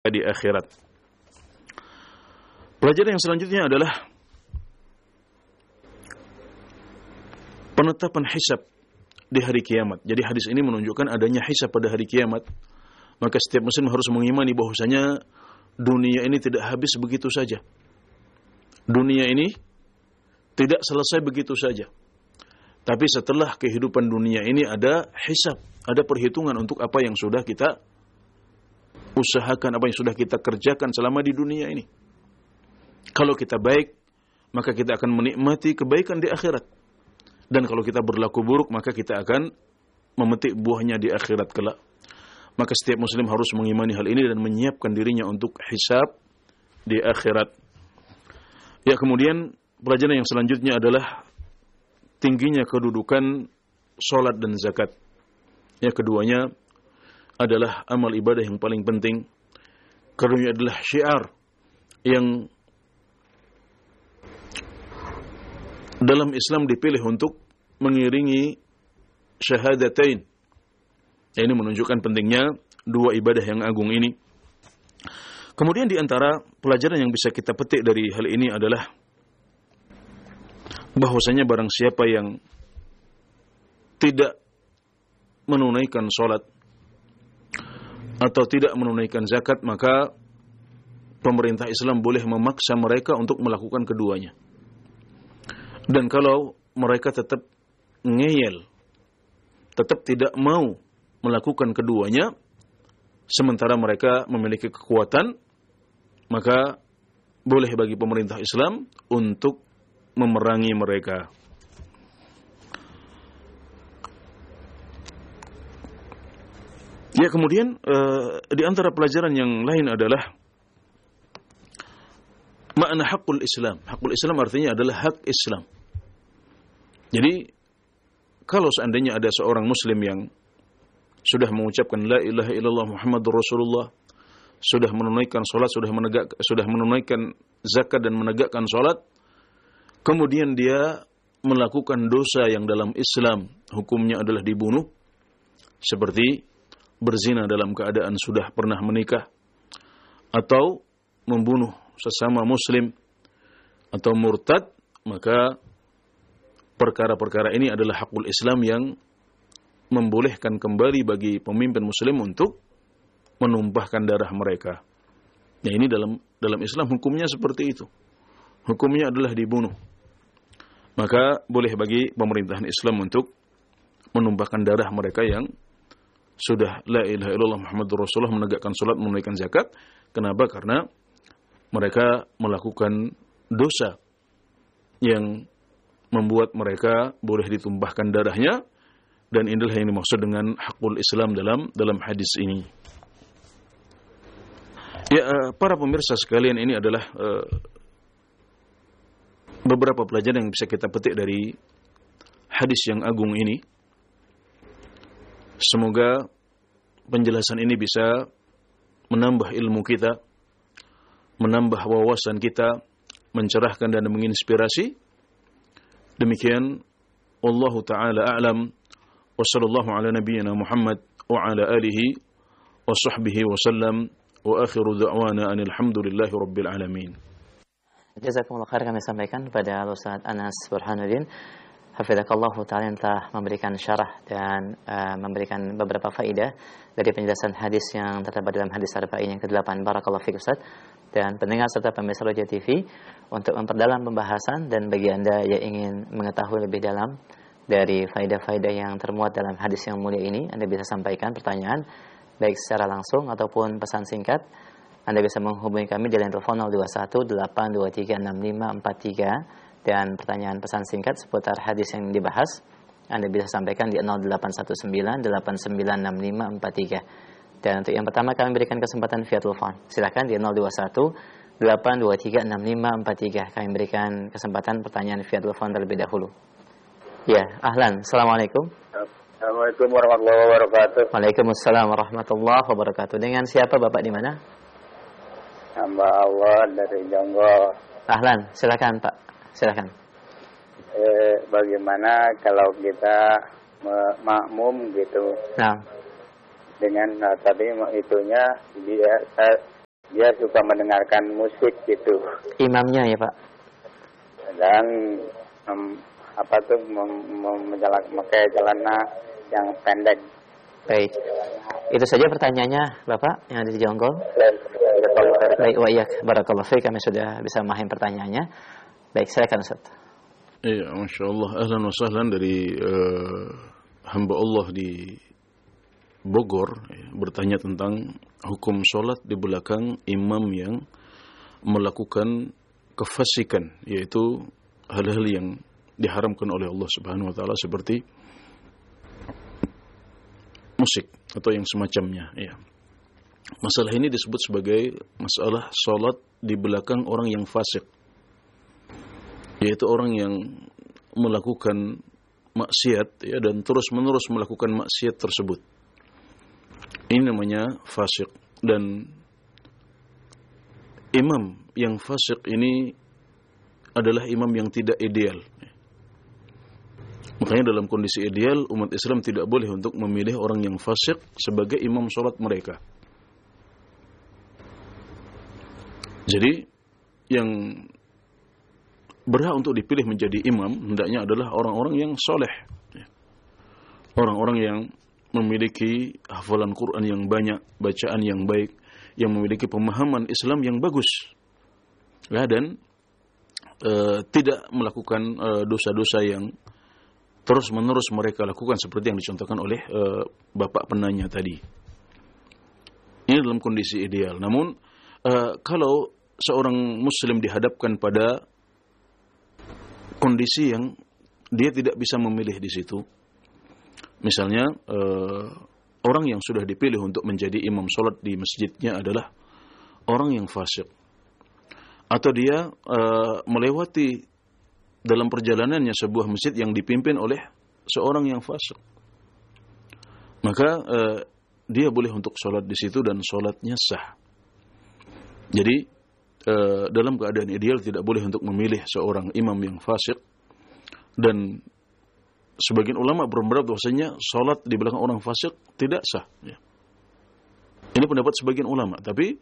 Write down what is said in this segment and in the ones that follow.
di akhirat. Pelajaran yang selanjutnya adalah penetapan hisab di hari kiamat. Jadi hadis ini menunjukkan adanya hisab pada hari kiamat. Maka setiap muslim harus mengimani bahwasanya dunia ini tidak habis begitu saja. Dunia ini tidak selesai begitu saja. Tapi setelah kehidupan dunia ini ada hisab, ada perhitungan untuk apa yang sudah kita usahakan, apa yang sudah kita kerjakan selama di dunia ini. Kalau kita baik, maka kita akan menikmati kebaikan di akhirat. Dan kalau kita berlaku buruk, maka kita akan memetik buahnya di akhirat kelak. Maka setiap muslim harus mengimani hal ini dan menyiapkan dirinya untuk hisab di akhirat. Ya, kemudian pelajaran yang selanjutnya adalah tingginya kedudukan salat dan zakat. Ya, keduanya adalah amal ibadah yang paling penting. Keduanya adalah syiar yang dalam Islam dipilih untuk mengiringi syahadatain. Ini menunjukkan pentingnya dua ibadah yang agung ini. Kemudian di antara pelajaran yang bisa kita petik dari hal ini adalah bahwasanya barang siapa yang tidak menunaikan salat atau tidak menunaikan zakat, maka pemerintah Islam boleh memaksa mereka untuk melakukan keduanya. Dan kalau mereka tetap ngeyel, tetap tidak mau melakukan keduanya, sementara mereka memiliki kekuatan, maka boleh bagi pemerintah Islam untuk memerangi mereka. Ya, kemudian di antara pelajaran yang lain adalah makna hakul Islam. Hakul Islam artinya adalah hak Islam. Jadi, kalau seandainya ada seorang muslim yang sudah mengucapkan la ilaha illallah Muhammadur Rasulullah, sudah menunaikan salat, sudah menunaikan zakat dan menegakkan salat, kemudian dia melakukan dosa yang dalam Islam hukumnya adalah dibunuh, seperti berzina dalam keadaan sudah pernah menikah, atau membunuh sesama muslim, atau murtad, maka perkara-perkara ini adalah hakul Islam yang membolehkan kembali bagi pemimpin muslim untuk menumpahkan darah mereka. Ya, ini dalam Islam hukumnya seperti itu. Hukumnya adalah dibunuh. Maka boleh bagi pemerintahan Islam untuk menumpahkan darah mereka yang sudah la ilaha illallah Muhammadur Rasulullah, menegakkan salat, menunaikan zakat. Kenapa? Karena mereka melakukan dosa yang membuat mereka boleh ditumpahkan darahnya, dan inilah yang dimaksud dengan hakul Islam dalam hadis ini. Ya, para pemirsa sekalian, ini adalah beberapa pelajaran yang bisa kita petik dari hadis yang agung ini. Semoga penjelasan ini bisa menambah ilmu kita, menambah wawasan kita, mencerahkan dan menginspirasi. Demikian, wallahu ta'ala a'lam, wa sallallahu ala nabiyyina Muhammad wa ala alihi wa sahbihi wa sallam, wa akhiru da'wana anil hamdulillahi rabbil alamin. Jazakumullah khair kami sampaikan kepada Ustaz Anas Burhanuddin Hafizakallah Ta'ala yang telah memberikan syarah dan memberikan beberapa faedah dari penjelasan hadis yang terdapat dalam hadis arba'in yang ke-8. Barakallahu fiik Ustaz. Dan pendengar serta pemirsa Roja TV, untuk memperdalam pembahasan dan bagi Anda yang ingin mengetahui lebih dalam dari faedah-faedah yang termuat dalam hadis yang mulia ini, Anda bisa sampaikan pertanyaan baik secara langsung ataupun pesan singkat. Anda bisa menghubungi kami di line telepon 0218236543, dan pertanyaan pesan singkat seputar hadis yang dibahas Anda bisa sampaikan di 0819896543. Dan untuk yang pertama kami berikan kesempatan via telepon. Silakan di 0218236543. Kami berikan kesempatan pertanyaan via telepon terlebih dahulu. Ya, ahlan. Assalamualaikum. Assalamualaikum warahmatullahi wabarakatuh. Waalaikumsalam warahmatullahi wabarakatuh. Dengan siapa Bapak di mana? Hamba Allah dari Jonggol. Ahlan, silakan Pak. Silakan. Bagaimana kalau kita makmum gitu? Nah. Dengan tadi itunya dia dia suka mendengarkan musik gitu. Imamnya ya Pak? Dan memakai celana yang pendek. Baik. Itu saja pertanyaannya Bapak yang ada di Jonggol. Baik, wa iyyak. Barakallahu fiik, kami sudah bisa memahami pertanyaannya. Baik, silakan Ustaz. Iya, Masya Allah. Ahlan wa sahlan dari hamba Allah di Bogor bertanya tentang hukum sholat di belakang imam yang melakukan kefasikan, yaitu hal-hal yang diharamkan oleh Allah Subhanahu wa taala seperti musik atau yang semacamnya, ya. Masalah ini disebut sebagai masalah sholat di belakang orang yang fasik, yaitu orang yang melakukan maksiat, ya, dan terus-menerus melakukan maksiat tersebut. Ini namanya fasik. Dan imam yang fasik ini adalah imam yang tidak ideal. Makanya dalam kondisi ideal, umat Islam tidak boleh untuk memilih orang yang fasik sebagai imam sholat mereka. Jadi yang berhak untuk dipilih menjadi imam hendaknya adalah orang-orang yang soleh, orang-orang yang memiliki hafalan Quran yang banyak, bacaan yang baik, yang memiliki pemahaman Islam yang bagus, ya, dan tidak melakukan dosa-dosa yang terus-menerus mereka lakukan seperti yang dicontohkan oleh bapak penanya tadi. Ini dalam kondisi ideal. Namun kalau seorang muslim dihadapkan pada kondisi yang dia tidak bisa memilih di situ, misalnya orang yang sudah dipilih untuk menjadi imam sholat di masjidnya adalah orang yang fasik, atau dia melewati dalam perjalanannya sebuah masjid yang dipimpin oleh seorang yang fasik, maka dia boleh untuk sholat di situ dan sholatnya sah. Jadi dalam keadaan ideal tidak boleh untuk memilih seorang imam yang fasik, dan sebagian ulama berpendapat bahwasanya sholat di belakang orang fasik tidak sah. Ya. Ini pendapat sebagian ulama, tapi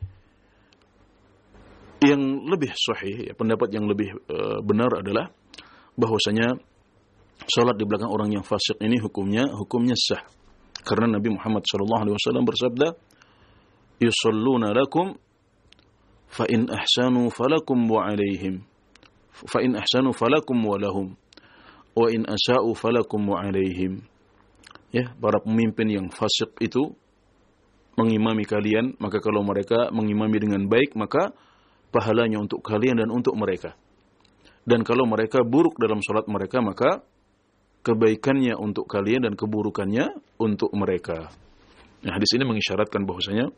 yang lebih sahih, ya, pendapat yang lebih benar adalah bahwasanya sholat di belakang orang yang fasik ini hukumnya sah, karena Nabi Muhammad SAW bersabda, "Yusalluna lakum, fa in ahsanu falakum wa alaihim, fa in ahsanu falakum wa lahum, wa in asa'u falakum wa alaihim." Ya, para pemimpin yang fasik itu mengimami kalian, maka kalau mereka mengimami dengan baik, maka pahalanya untuk kalian dan untuk mereka. Dan kalau mereka buruk dalam sholat mereka, maka kebaikannya untuk kalian dan keburukannya untuk mereka. Nah, hadis ini mengisyaratkan bahwasanya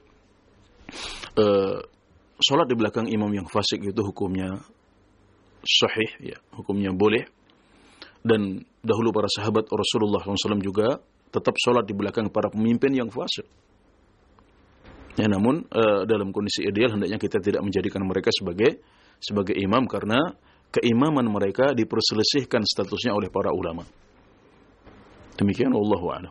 sholat di belakang imam yang fasik itu hukumnya sahih, ya, hukumnya boleh. Dan dahulu para sahabat Rasulullah SAW juga tetap sholat di belakang para pemimpin yang fasik. Ya, namun dalam kondisi ideal hendaknya kita tidak menjadikan mereka sebagai imam, karena keimaman mereka diperselisihkan statusnya oleh para ulama. Demikian, wallahu a'lam.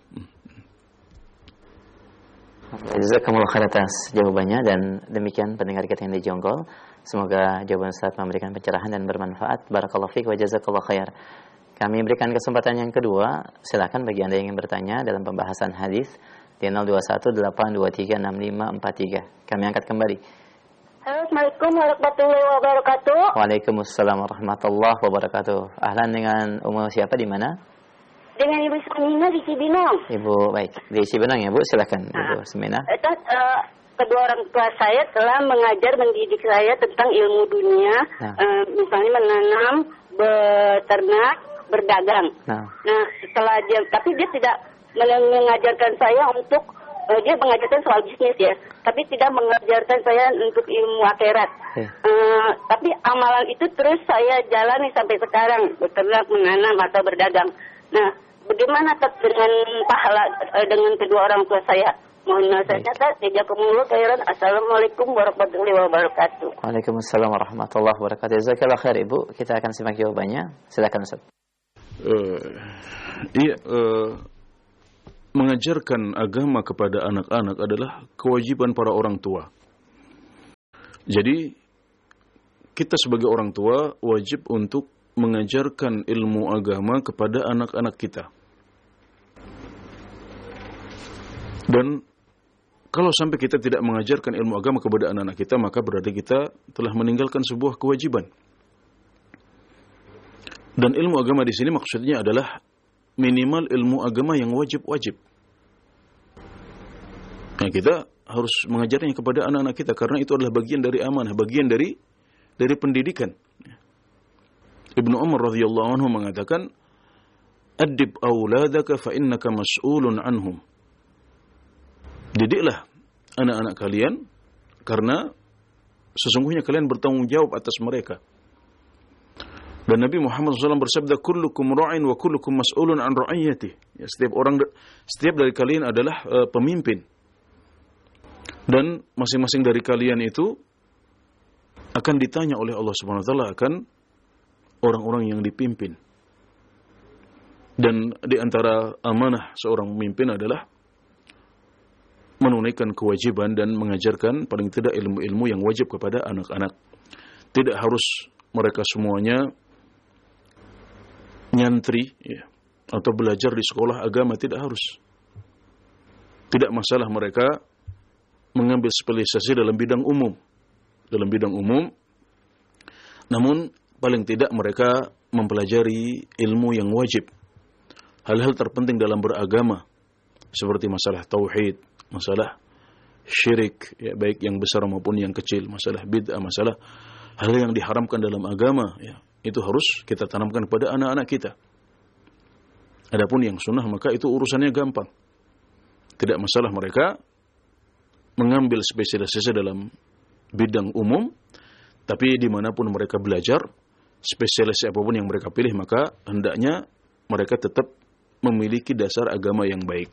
Jazakumullah khair atas jawabannya, dan demikian pendengar kita yang di Jonggol. Semoga jawaban Ustaz memberikan pencerahan dan bermanfaat. Barakallahu fiik wa jazakallahu khair. Kami berikan kesempatan yang kedua. Silakan bagi Anda yang ingin bertanya dalam pembahasan hadis di 0218236543. Kami angkat kembali. Assalamualaikum warahmatullahi wabarakatuh. Waalaikumsalam warahmatullahi wabarakatuh. Ahlan, dengan umur siapa, di mana? Dengan Ibu Semina di Cibinong. Ibu, baik, di Cibinong ya Bu, silakan Ibu Semina. Kedua orang tua saya telah mendidik saya tentang ilmu dunia, misalnya menanam, beternak, berdagang. Nah, setelah tapi dia tidak mengajarkan saya untuk dia mengajarkan soal bisnis, ya, tapi tidak mengajarkan saya untuk ilmu akhirat. Tapi amalan itu terus saya jalani sampai sekarang, beternak, menanam atau berdagang. Nah, bagaimana dengan pahala dengan kedua orang tua saya? Mohon nasihatnya. Jazakumullah khairan. Assalamualaikum warahmatullahi wabarakatuh. Waalaikumsalam warahmatullahi wabarakatuh. Jazakallahu khair Ibu. Kita akan simak jawabannya. Silakan Ustaz. Mengajarkan agama kepada anak-anak adalah kewajiban para orang tua. Jadi kita sebagai orang tua wajib untuk mengajarkan ilmu agama kepada anak-anak kita. Dan kalau sampai kita tidak mengajarkan ilmu agama kepada anak-anak kita, maka berarti kita telah meninggalkan sebuah kewajiban. Dan ilmu agama di sini maksudnya adalah minimal ilmu agama yang wajib-wajib. Nah, kita harus mengajarnya kepada anak-anak kita karena itu adalah bagian dari amanah, bagian dari pendidikan. Ibnu Umar radhiyallahu anhu mengatakan, "Adib auladaka fa innaka mas'ulun anhum." Didiklah anak-anak kalian karena sesungguhnya kalian bertanggung jawab atas mereka. Dan Nabi Muhammad SAW bersabda, "Kullukum ra'in wa kullukum mas'ulun an ra'iyatih." Ya, setiap dari kalian adalah pemimpin. Dan masing-masing dari kalian itu akan ditanya oleh Allah Subhanahu wa taala akan orang-orang yang dipimpin. Dan di antara amanah seorang pemimpin adalah menunaikan kewajiban dan mengajarkan paling tidak ilmu-ilmu yang wajib kepada anak-anak. Tidak harus mereka semuanya nyantri ya, atau belajar di sekolah agama, tidak harus. Tidak masalah mereka mengambil spesialisasi dalam bidang umum. Namun paling tidak mereka mempelajari ilmu yang wajib. Hal-hal terpenting dalam beragama seperti masalah tauhid, masalah syirik, ya, baik yang besar maupun yang kecil, masalah bid'ah, masalah hal yang diharamkan dalam agama, ya, itu harus kita tanamkan kepada anak-anak kita. Adapun yang sunnah maka itu urusannya gampang. Tidak masalah mereka mengambil spesialisasi dalam bidang umum, tapi dimanapun mereka belajar, spesialisasi apapun yang mereka pilih, maka hendaknya mereka tetap memiliki dasar agama yang baik.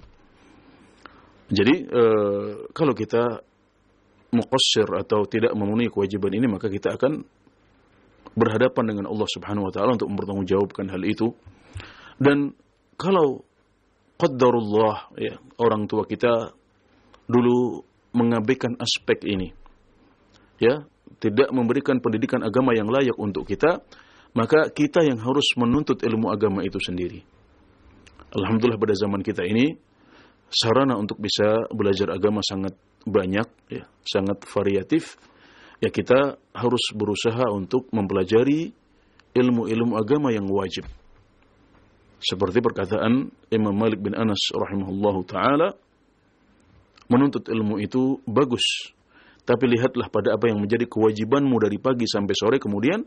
Jadi kalau kita muqassir atau tidak memenuhi kewajiban ini, maka kita akan berhadapan dengan Allah Subhanahu wa taala untuk mempertanggungjawabkan hal itu. Dan kalau qaddarullah, ya, orang tua kita dulu mengabaikan aspek ini, ya, tidak memberikan pendidikan agama yang layak untuk kita, maka kita yang harus menuntut ilmu agama itu sendiri. Alhamdulillah pada zaman kita ini sarana untuk bisa belajar agama sangat banyak, ya, sangat variatif. Ya, kita harus berusaha untuk mempelajari ilmu-ilmu agama yang wajib. Seperti perkataan Imam Malik bin Anas rahimahullahu ta'ala, menuntut ilmu itu bagus, tapi lihatlah pada apa yang menjadi kewajibanmu dari pagi sampai sore, kemudian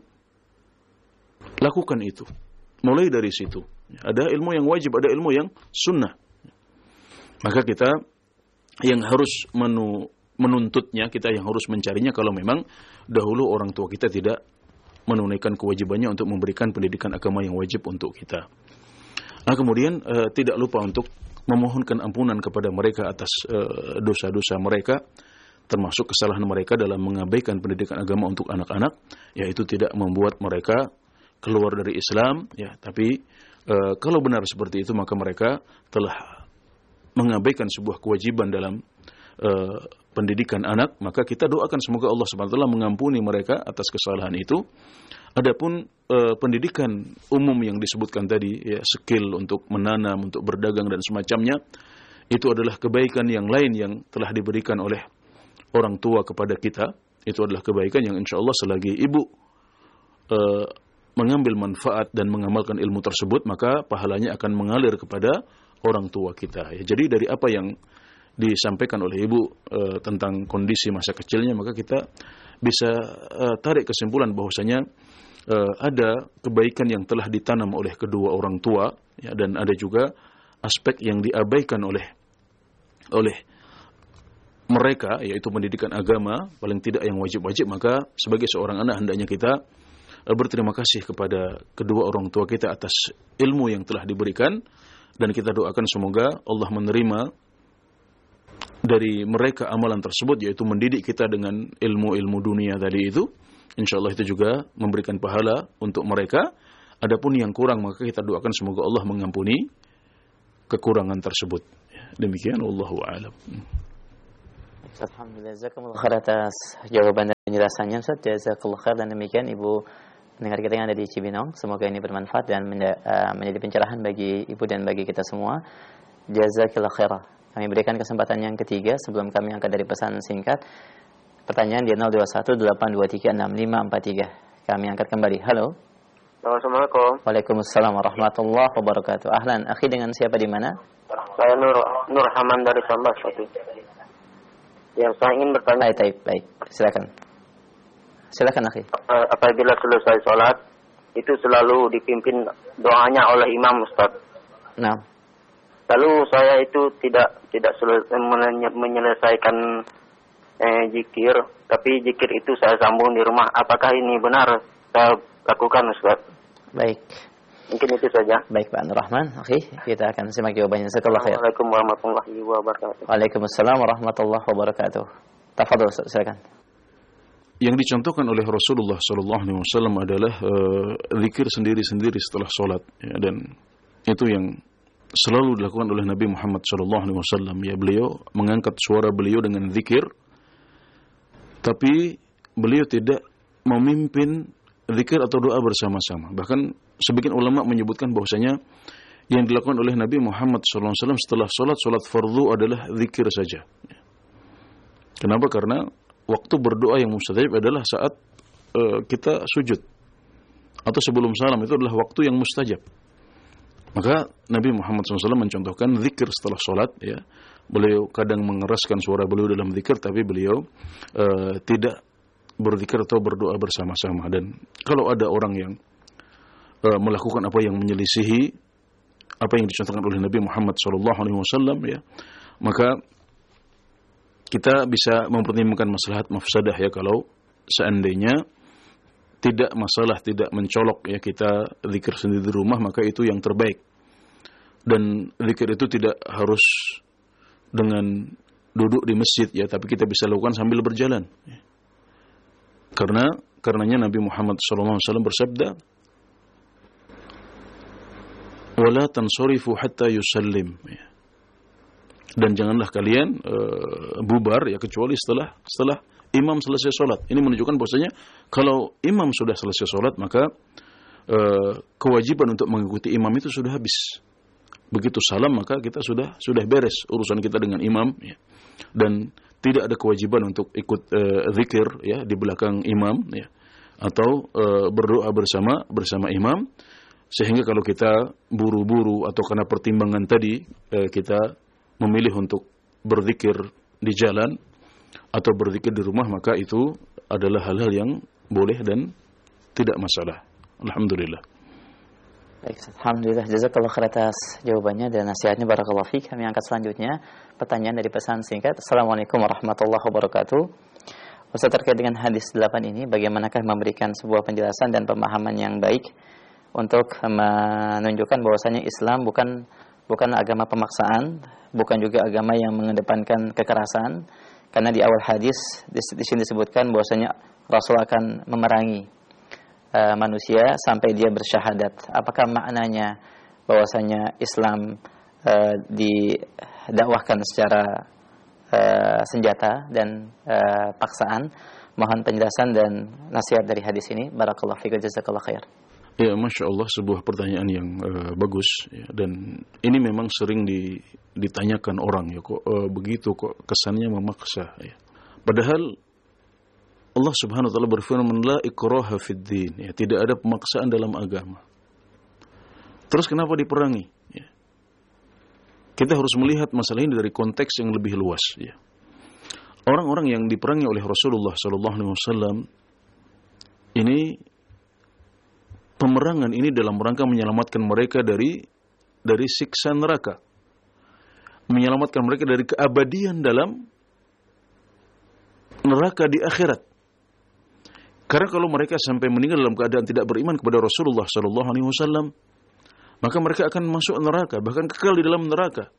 lakukan itu. Mulai dari situ. Ada ilmu yang wajib, ada ilmu yang sunnah. Maka kita yang harus menuntutnya, kita yang harus mencarinya kalau memang dahulu orang tua kita tidak menunaikan kewajibannya untuk memberikan pendidikan agama yang wajib untuk kita. Nah, kemudian tidak lupa untuk memohonkan ampunan kepada mereka atas dosa-dosa mereka, termasuk kesalahan mereka dalam mengabaikan pendidikan agama untuk anak-anak, yaitu tidak membuat mereka keluar dari Islam, ya, tapi kalau benar seperti itu maka mereka telah mengabaikan sebuah kewajiban dalam pendidikan anak, maka kita doakan semoga Allah Subhanahu wa taala mengampuni mereka atas kesalahan itu. Adapun pendidikan umum yang disebutkan tadi, ya, skill untuk menanam, untuk berdagang dan semacamnya, itu adalah kebaikan yang lain yang telah diberikan oleh orang tua kepada kita. Itu adalah kebaikan yang insya Allah selagi ibu mengambil manfaat dan mengamalkan ilmu tersebut, maka pahalanya akan mengalir kepada orang tua kita. Ya, jadi dari apa yang disampaikan oleh ibu tentang kondisi masa kecilnya, maka kita bisa tarik kesimpulan bahwasanya ada kebaikan yang telah ditanam oleh kedua orang tua, ya, dan ada juga aspek yang diabaikan oleh mereka, yaitu pendidikan agama, paling tidak yang wajib-wajib. Maka sebagai seorang anak hendaknya kita berterima kasih kepada kedua orang tua kita atas ilmu yang telah diberikan, dan kita doakan semoga Allah menerima dari mereka amalan tersebut, yaitu mendidik kita dengan ilmu-ilmu dunia tadi itu. InsyaAllah itu juga memberikan pahala untuk mereka. Adapun yang kurang maka kita doakan semoga Allah mengampuni kekurangan tersebut. Demikian, wallahu a'lam. Alhamdulillah, jazakumullah khair atas jawaban dan penjelasannya Ustaz. Jazakallah khair, dan demikian Ibu pendengar kita yang ada di Cibinong, semoga ini bermanfaat dan menjadi pencerahan bagi Ibu dan bagi kita semua. Jazakallah khair. Kami berikan kesempatan yang ketiga sebelum kami angkat dari pesan singkat. Pertanyaan di 0218236543. Kami angkat kembali. Halo. Assalamualaikum. Waalaikumsalam warahmatullahi wabarakatuh. Ahlan, akhi, dengan siapa di mana? Saya Nur Haman dari Sambas. Yang saya ingin bertanya. Baik. Silakan akhi. Apabila selesai sholat, itu selalu dipimpin doanya oleh imam, Ustaz. Nah. Lalu saya itu tidak menyelesaikan zikir, tapi zikir itu saya sambung di rumah. Apakah ini benar saya lakukan, Ustaz? Baik. Mungkin itu saja. Baik, Pak Nur Rahman. Oke, kita akan simak jawabannya setelah khair. Assalamualaikum warahmatullahi wabarakatuh. Waalaikumsalam warahmatullahi wabarakatuh. Tafadhol, silakan. Yang dicontohkan oleh Rasulullah SAW adalah zikir sendiri-sendiri setelah sholat, ya, dan itu yang selalu dilakukan oleh Nabi Muhammad SAW. Ya, beliau mengangkat suara beliau dengan zikir, tapi beliau tidak memimpin zikir atau doa bersama-sama. Bahkan sebagian ulama menyebutkan bahwasanya yang dilakukan oleh Nabi Muhammad SAW setelah sholat fardu adalah zikir saja. Kenapa? Karena waktu berdoa yang mustajab adalah saat kita sujud atau sebelum salam, itu adalah waktu yang mustajab. Maka Nabi Muhammad SAW mencontohkan zikir setelah sholat. Ya, beliau kadang mengeraskan suara beliau dalam zikir, tapi beliau tidak berzikir atau berdoa bersama-sama. Dan kalau ada orang yang melakukan apa yang menyelisihi apa yang dicontohkan oleh Nabi Muhammad SAW, ya, maka kita bisa mempertimbangkan maslahat mafsadah, ya. Kalau seandainya tidak masalah, tidak mencolok, ya, kita zikir sendiri di rumah, maka itu yang terbaik. Dan zikir itu tidak harus dengan duduk di masjid, ya, tapi kita bisa lakukan sambil berjalan, ya. Karenanya Nabi Muhammad SAW bersabda, "Wala tansorifu hatta yusallim." Ya. Dan janganlah kalian bubar, ya, kecuali setelah imam selesai sholat. Ini menunjukkan bahwasanya kalau imam sudah selesai sholat, maka kewajiban untuk mengikuti imam itu sudah habis. Begitu salam, maka kita sudah beres urusan kita dengan imam, ya. Dan tidak ada kewajiban untuk ikut zikir, ya, di belakang imam, ya, atau berdoa bersama imam. Sehingga kalau kita buru-buru atau karena pertimbangan tadi, kita memilih untuk berzikir di jalan atau berzikir di rumah, maka itu adalah hal-hal yang boleh dan tidak masalah. Alhamdulillah. Baik, alhamdulillah, jazakallahu khair atas jawabannya dan nasihatnya, barakallahu fiik. Kami angkat selanjutnya pertanyaan dari pesan singkat. Assalamualaikum warahmatullahi wabarakatuh. Ustaz, terkait dengan hadis 8 ini, bagaimanakah memberikan sebuah penjelasan dan pemahaman yang baik untuk menunjukkan bahwasanya Islam bukan agama pemaksaan, bukan juga agama yang mengedepankan kekerasan, karena di awal hadis di sini disebutkan bahwasanya Rasul akan memerangi manusia sampai dia bersyahadat. Apakah maknanya bahwasanya Islam didakwahkan secara senjata dan paksaan? Mohon penjelasan dan nasihat dari hadis ini. Barakallahu fiik, jazakallahu khair. Ya, Masya Allah, sebuah pertanyaan yang bagus, ya, dan ini memang sering ditanyakan orang, ya, kok begitu, kok kesannya memaksa, ya. Padahal Allah Subhanahu wa taala berfirman, la ikraha fid din, ya, tidak ada pemaksaan dalam agama. Terus kenapa diperangi, ya? Kita harus melihat masalah ini dari konteks yang lebih luas, ya. Orang-orang yang diperangi oleh Rasulullah sallallahu alaihi wasallam ini, pemerangan ini dalam rangka menyelamatkan mereka dari siksa neraka, menyelamatkan mereka dari keabadian dalam neraka di akhirat. Karena kalau mereka sampai meninggal dalam keadaan tidak beriman kepada Rasulullah sallallahu alaihi wasallam, maka mereka akan masuk neraka, bahkan kekal di dalam neraka.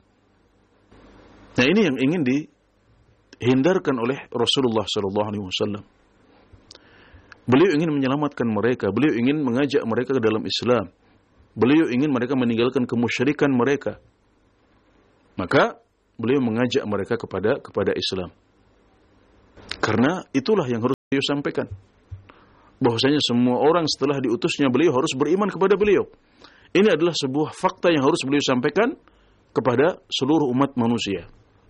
Nah, ini yang ingin dihindarkan oleh Rasulullah sallallahu alaihi wasallam. Beliau ingin menyelamatkan mereka, beliau ingin mengajak mereka ke dalam Islam. Beliau ingin mereka meninggalkan kemusyrikan mereka. Maka beliau mengajak mereka kepada Islam. Karena itulah yang harus beliau sampaikan. Bahwasanya semua orang setelah diutusnya beliau harus beriman kepada beliau. Ini adalah sebuah fakta yang harus beliau sampaikan kepada seluruh umat manusia.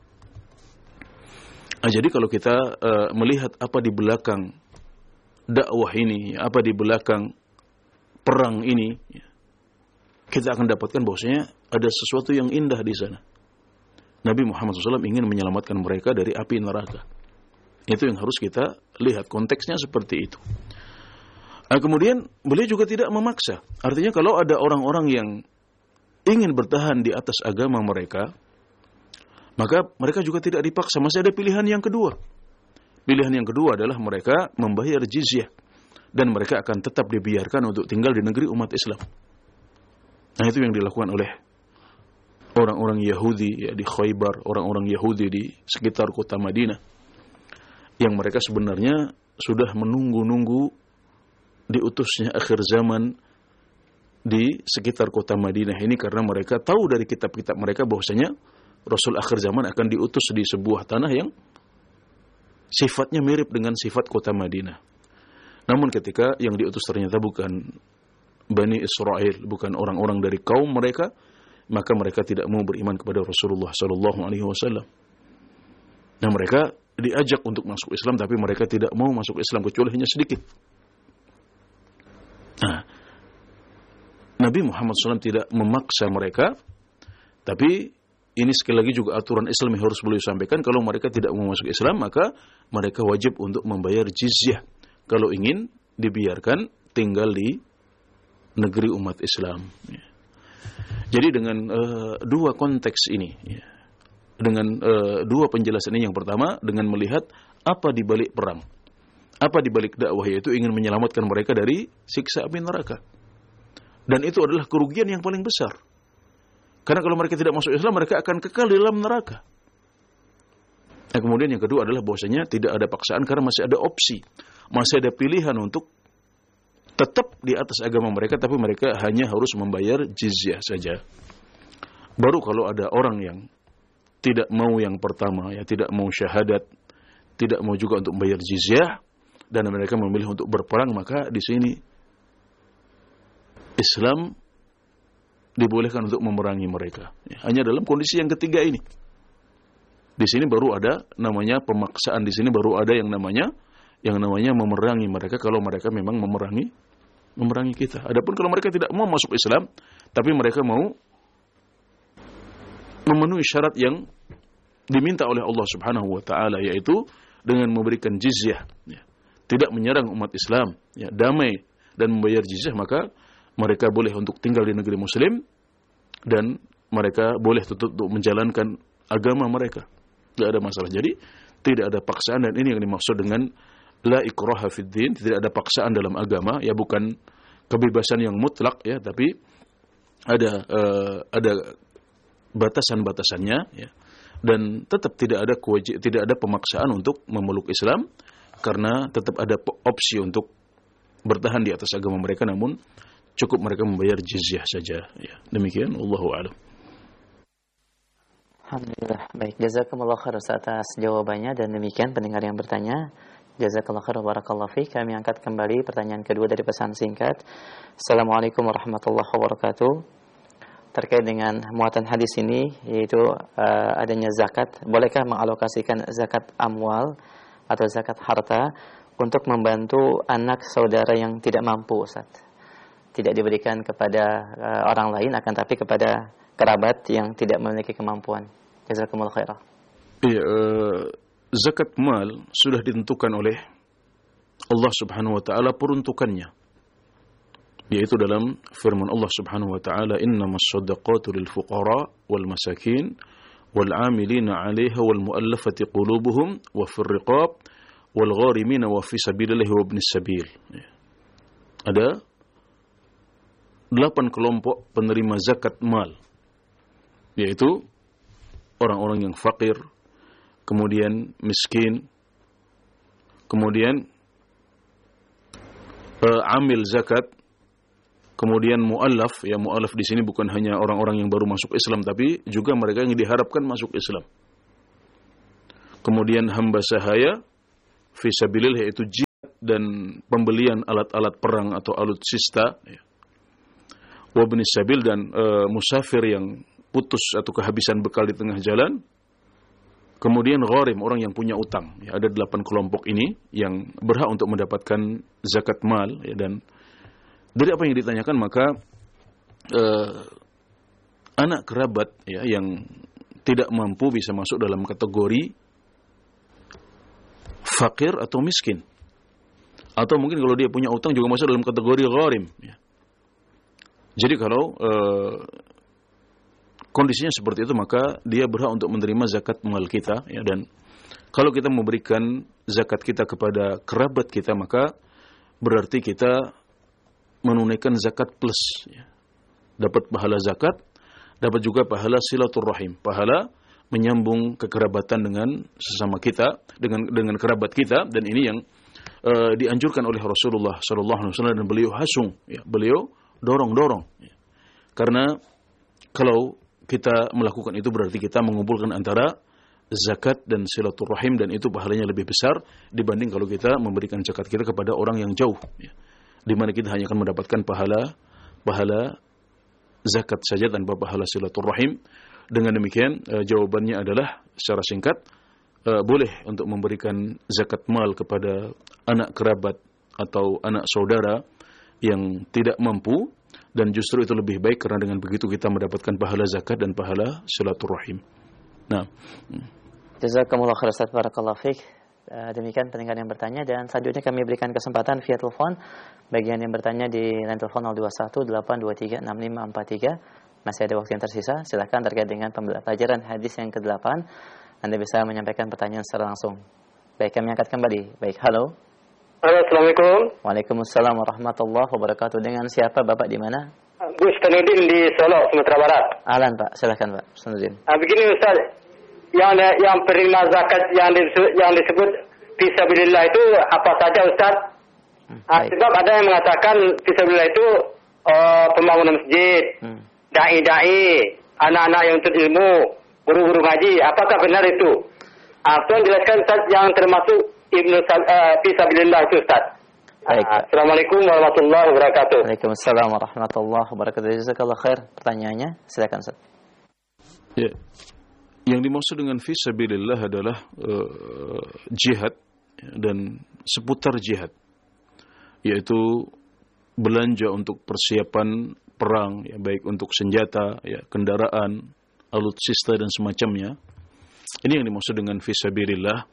Nah, jadi kalau kita melihat apa di belakang dakwah ini, apa di belakang perang ini, kita akan dapatkan bahwasanya ada sesuatu yang indah di sana. Nabi Muhammad SAW ingin menyelamatkan mereka dari api neraka. Itu yang harus kita lihat, konteksnya seperti itu. Nah, kemudian beliau juga tidak memaksa. Artinya kalau ada orang-orang yang ingin bertahan di atas agama mereka, maka mereka juga tidak dipaksa. Masih ada pilihan yang kedua. Pilihan yang kedua adalah mereka membayar jizyah. Dan mereka akan tetap dibiarkan untuk tinggal di negeri umat Islam. Nah, itu yang dilakukan oleh orang-orang Yahudi ya, di Khaybar, orang-orang Yahudi di sekitar kota Madinah. Yang mereka sebenarnya sudah menunggu-nunggu diutusnya akhir zaman di sekitar kota Madinah ini, karena mereka tahu dari kitab-kitab mereka bahwasanya Rasul akhir zaman akan diutus di sebuah tanah yang sifatnya mirip dengan sifat kota Madinah. Namun ketika yang diutus ternyata bukan Bani Israel, bukan orang-orang dari kaum mereka, maka mereka tidak mau beriman kepada Rasulullah SAW. Nah, mereka diajak untuk masuk Islam, tapi mereka tidak mau masuk Islam kecuali hanya sedikit. Nah, Nabi Muhammad SAW tidak memaksa mereka, tapi ini sekali lagi juga aturan Islam yang harus beliau sampaikan. Kalau mereka tidak mau masuk Islam, maka mereka wajib untuk membayar jizyah kalau ingin dibiarkan tinggal di negeri umat Islam. Jadi dengan dua konteks ini, dengan dua penjelasan ini, yang pertama dengan melihat apa di balik perang, apa di balik dakwah, yaitu ingin menyelamatkan mereka dari siksa api neraka. Dan itu adalah kerugian yang paling besar. Karena kalau mereka tidak masuk Islam, mereka akan kekal di dalam neraka. Nah, kemudian yang kedua adalah bahwasanya tidak ada paksaan karena masih ada opsi, masih ada pilihan untuk tetap di atas agama mereka, tapi mereka hanya harus membayar jizyah saja. Baru kalau ada orang yang tidak mau yang pertama, ya tidak mau syahadat, tidak mau juga untuk membayar jizyah, dan mereka memilih untuk berperang, maka di sini Islam dibolehkan untuk memerangi mereka. Hanya dalam kondisi yang ketiga ini. Di sini baru ada namanya pemaksaan, di sini baru ada yang namanya memerangi mereka kalau mereka memang memerangi kita. Adapun kalau mereka tidak mau masuk Islam, tapi mereka mau memenuhi syarat yang diminta oleh Allah Subhanahu wa taala, yaitu dengan memberikan jizyah, ya, tidak menyerang umat Islam, ya, damai dan membayar jizyah, maka mereka boleh untuk tinggal di negeri Muslim dan mereka boleh tetap untuk menjalankan agama mereka. Tidak ada masalah. Jadi tidak ada paksaan, dan ini yang dimaksud dengan la ikraha fid din, tidak ada paksaan dalam agama, ya bukan kebebasan yang mutlak, ya, tapi ada batasan-batasannya, ya. Dan tetap tidak ada pemaksaan untuk memeluk Islam, karena tetap ada opsi untuk bertahan di atas agama mereka, namun cukup mereka membayar jizyah saja, ya. Demikian, wallahu a'lam. Alhamdulillah. Baik, jazakumullah khair atas jawabannya, dan demikian pendengar yang bertanya. Jazakallah khair, barakallahu fiik. Kami angkat kembali pertanyaan kedua dari pesan singkat. Assalamualaikum warahmatullahi wabarakatuh. Terkait dengan muatan hadis ini, yaitu adanya zakat, bolehkah mengalokasikan zakat amwal atau zakat harta untuk membantu anak saudara yang tidak mampu, Ustaz? Tidak diberikan kepada orang lain, akan tapi kepada kerabat yang tidak memiliki kemampuan. Jazakumullah khairah. Iya, zakat mal sudah ditentukan oleh Allah Subhanahu wa taala peruntukannya, yaitu dalam firman Allah Subhanahu wa taala, innamas shadaqatu lil fuqara wal masakin wal 'amilina 'alaiha wal mu'allafati qulubuhum wa fir riqab wal gharimina wa fi sabilillahi wa ibnis sabil. Ada 8 kelompok penerima zakat mal, yaitu orang-orang yang fakir, kemudian miskin, kemudian amil zakat, kemudian mu'allaf. Ya, mu'allaf di sini bukan hanya orang-orang yang baru masuk Islam, tapi juga mereka yang diharapkan masuk Islam. Kemudian hamba sahaya fisabilillah, yaitu jihad dan pembelian alat-alat perang atau alutsista, ya. Wabni sabil, dan musafir yang putus atau kehabisan bekal di tengah jalan. Kemudian gharim, orang yang punya utang. Ya, ada 8 kelompok ini yang berhak untuk mendapatkan zakat mal. Ya, dan dari apa yang ditanyakan, maka anak kerabat, ya, yang tidak mampu bisa masuk dalam kategori fakir atau miskin. Atau mungkin kalau dia punya utang juga masuk dalam kategori gharim. Ya. Jadi kalau kondisinya seperti itu, maka dia berhak untuk menerima zakat mal kita, ya. Dan kalau kita memberikan zakat kita kepada kerabat kita, maka berarti kita menunaikan zakat plus, ya. Dapat pahala zakat, dapat juga pahala silaturrahim, pahala menyambung kekerabatan dengan sesama kita, dengan kerabat kita. Dan ini yang dianjurkan oleh Rasulullah SAW, dan beliau hasung, ya, beliau dorong, ya. Karena kalau kita melakukan itu berarti kita mengumpulkan antara zakat dan silaturahim, dan itu pahalanya lebih besar dibanding kalau kita memberikan zakat kita kepada orang yang jauh, ya. Di mana kita hanya akan mendapatkan pahala zakat saja tanpa pahala silaturahim. Dengan demikian jawabannya adalah secara singkat, boleh untuk memberikan zakat mal kepada anak kerabat atau anak saudara yang tidak mampu, dan justru itu lebih baik karena dengan begitu kita mendapatkan pahala zakat dan pahala silaturahim. Nah, jazakumullah khair Ustaz, barakallahu fiik. Demikian pendengar yang bertanya, dan selanjutnya kami berikan kesempatan via telepon bagi yang bertanya di line telepon 0218236543. Masih ada waktu yang tersisa. Silakan terkait dengan pelajaran hadis yang ke-8. Anda bisa menyampaikan pertanyaan secara langsung. Baik, kami angkat kembali. Baik, halo. Halo, Assalamualaikum. Waalaikumsalam warahmatullahi wabarakatuh. Dengan siapa Bapak di mana? Gus Tanudin di Solo, Sumatera Barat. Ahlan Pak, silakan Pak Tanudin. Begini Ustaz, yang penerima zakat yang disebut fisabilillah itu apa saja Ustaz? Sebab ada yang mengatakan fisabilillah itu pembangunan masjid, dai-dai, anak-anak yang untuk ilmu, guru-guru ngaji. Apakah benar itu? Tolong jelaskan Ustaz yang termasuk fisabilillah itu Ustaz. Baik. Assalamualaikum warahmatullahi wabarakatuh. Waalaikumsalam warahmatullahi wabarakatuh. Jazakallah khair. Pertanyaannya, silakan Ustaz. Ya. Yang dimaksud dengan fisabilillah adalah jihad, dan seputar jihad, yaitu belanja untuk persiapan perang, ya, baik untuk senjata, ya, kendaraan, alutsista dan semacamnya. Ini yang dimaksud dengan fisabilillah.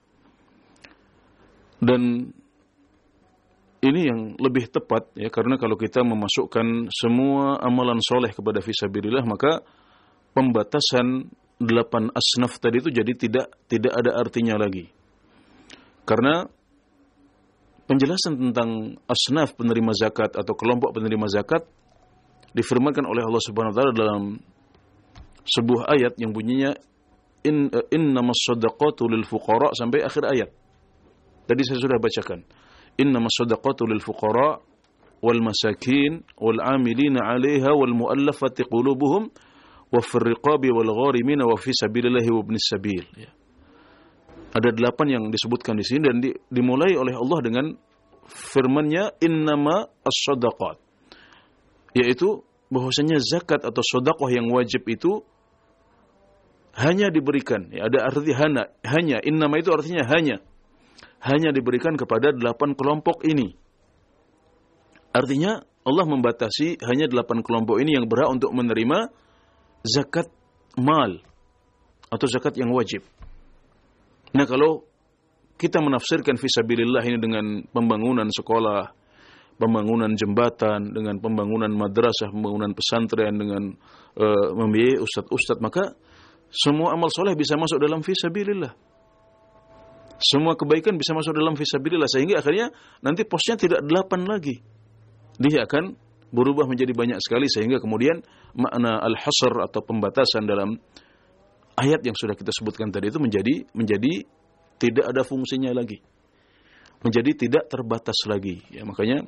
Dan ini yang lebih tepat, ya, karena kalau kita memasukkan semua amalan soleh kepada fisabilillah, maka pembatasan 8 asnaf tadi itu jadi tidak ada artinya lagi. Karena penjelasan tentang asnaf penerima zakat atau kelompok penerima zakat difirmankan oleh Allah Subhanahu wa taala dalam sebuah ayat yang bunyinya innamas shadaqatu lil fuqara sampai akhir ayat. Tadi saya sudah bacakan. Innamas shadaqatu lil fuqara wal masakin wal 'amilina 'alaiha wal mu'allafati qulubuhum wa fir riqabi wal gharimina wa fi sabilillahi wa ibnis sabil. Ya. Ada 8 yang disebutkan di sini, dan dimulai oleh Allah dengan firman-Nya innama as-shadaqat, yaitu bahwasanya zakat atau sedekah yang wajib itu hanya diberikan, ya, ada arti hanya, innama itu artinya hanya diberikan kepada 8 kelompok ini. Artinya Allah membatasi hanya 8 kelompok ini yang berhak untuk menerima zakat mal atau zakat yang wajib. Nah, kalau kita menafsirkan fisabilillah ini dengan pembangunan sekolah, pembangunan jembatan, dengan pembangunan madrasah, pembangunan pesantren, dengan membiayai ustadz-ustadz, maka semua amal soleh bisa masuk dalam fisabilillah. Semua kebaikan bisa masuk dalam fisabilillah, sehingga akhirnya nanti posnya tidak 8 lagi. Dia akan berubah menjadi banyak sekali, sehingga kemudian makna al-hasr atau pembatasan dalam ayat yang sudah kita sebutkan tadi itu menjadi tidak ada fungsinya lagi. Menjadi tidak terbatas lagi. Ya, makanya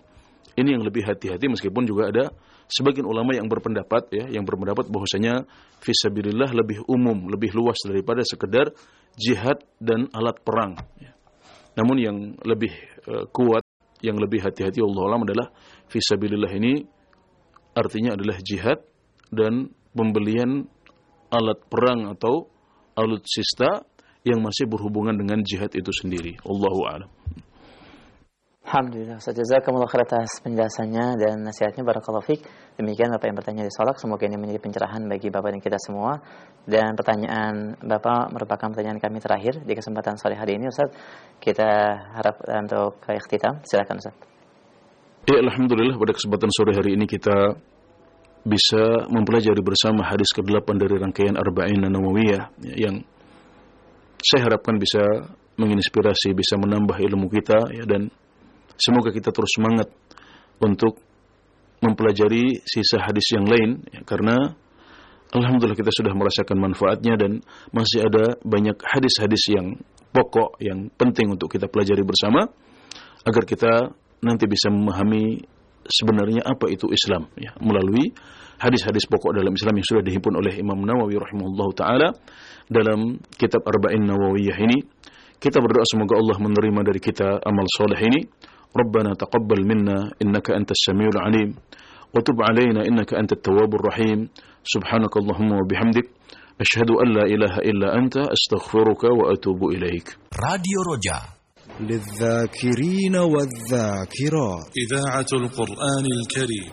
Ini yang lebih hati-hati, meskipun juga ada sebagian ulama yang berpendapat bahwasanya fisabilillah lebih umum, lebih luas daripada sekedar jihad dan alat perang. Namun yang lebih kuat, yang lebih hati-hati Allah alam adalah fisabilillah ini artinya adalah jihad dan pembelian alat perang atau alutsista yang masih berhubungan dengan jihad itu sendiri. Allahu a'lam. Alhamdulillah, jazakumullah khair atas penjelasannya dan nasihatnya, barakallahu fiik. Demikian Bapak yang bertanya di Solak, semoga ini menjadi pencerahan bagi Bapak dan kita semua. Dan pertanyaan Bapak merupakan pertanyaan kami terakhir di kesempatan sore hari ini, Ustaz. Kita harap untuk ikhtitam. Silakan, Ustaz. Ya, alhamdulillah pada kesempatan sore hari ini kita bisa mempelajari bersama hadis ke-8 dari rangkaian Arba'in An-Nawawiyah yang saya harapkan bisa menginspirasi, bisa menambah ilmu kita, ya, dan semoga kita terus semangat untuk mempelajari sisa hadis yang lain, ya, karena alhamdulillah kita sudah merasakan manfaatnya dan masih ada banyak hadis-hadis yang pokok, yang penting untuk kita pelajari bersama agar kita nanti bisa memahami sebenarnya apa itu Islam, ya, melalui hadis-hadis pokok dalam Islam yang sudah dihimpun oleh Imam Nawawi rahimahullahu taala dalam kitab Arba'in Nawawiyah ini. Kita berdoa semoga Allah menerima dari kita amal soleh ini. Rabbana taqabbal minna innaka antas samiul alim wa tub alaina innaka antat tawwabur rahim. Subhanakallahumma wa bihamdik asyhadu an la ilaha illa anta astaghfiruka wa atubu ilaik. Radio Roja للذاكرين والذاكرات إذاعة القرآن الكريم.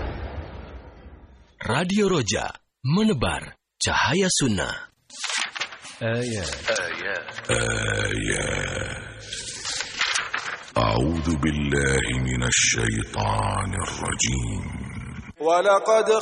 Radio Roja menebar cahaya sunnah. آيات أعوذ بالله من الشيطان الرجيم. ولقد